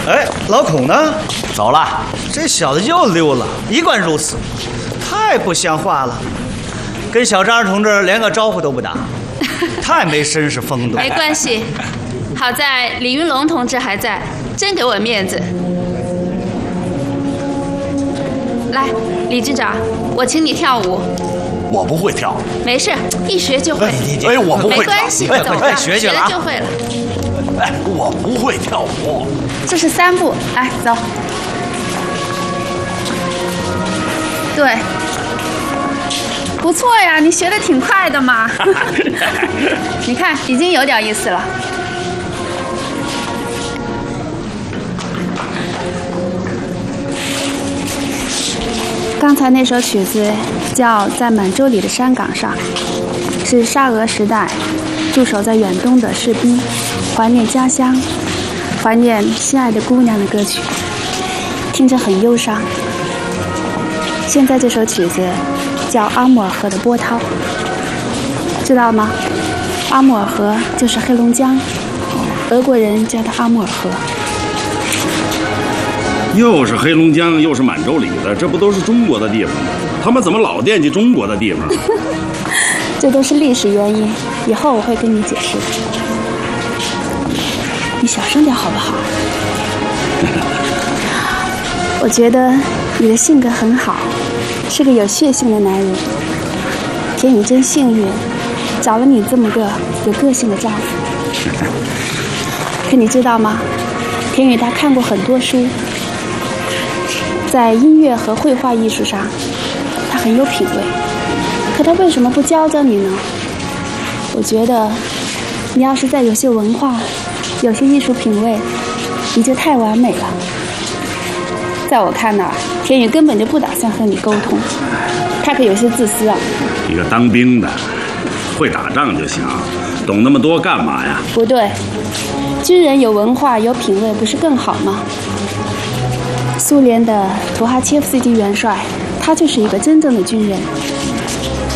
哎，老孔呢？ 走了。 这小子又溜了，一贯如此，太不像话了。跟小张同志连个招呼都不打，太没绅士风度。 没关系，好在李云龙同志还在，真给我面子。来，李支长，我请你跳舞。 我不会跳。 没事，一学就会。 哎，我不会跳。 没关系，走吧， 学了就会了。 哎，我不会跳舞。 这是3步，来走。对，不错呀，你学得挺快的嘛。你看，已经有点意思了。刚才那首曲子叫《在满洲里的山岗上》，是沙俄时代驻守在远东的士兵怀念家乡、怀念心爱的姑娘的歌曲，听着很忧伤。现在这首曲子叫《阿穆尔河的波涛》，知道吗？阿穆尔河就是黑龙江，俄国人叫它阿穆尔河。 又是黑龙江，又是满洲里的，这不都是中国的地方吗？他们怎么老惦记中国的地方？ 这都是历史原因，以后我会跟你解释的。你小声点好不好？我觉得你的性格很好，是个有血性的男人。田雨真幸运，找了你这么个有个性的丈夫。可你知道吗？田雨他看过很多书，在音乐和绘画艺术上，他很有品味。可他为什么不教教你呢？我觉得，你要是再有些文化，有些艺术品味，你就太完美了。在我看来，田雨根本就不打算和你沟通，他可有些自私啊。 一个当兵的，会打仗就行，懂那么多干嘛呀？ 不对，军人有文化有品味不是更好吗？苏联的图哈切夫斯基元帅，他就是一个真正的军人，